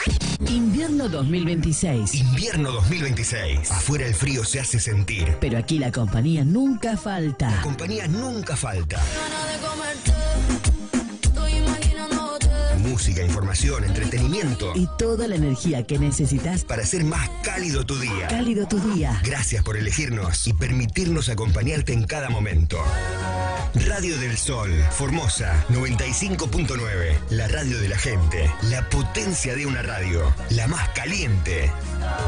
Invierno 2026. Invierno 2026. Afuera el frío se hace sentir. Pero aquí la compañía nunca falta. La compañía nunca falta. Música, información, entretenimiento. Y toda la energía que necesitas para hacer más cálido tu día. Cálido tu día. Gracias por elegirnos y permitirnos acompañarte en cada momento. Radio del Sol, Formosa 95.9. La radio de la gente. La potencia de una radio. La más caliente.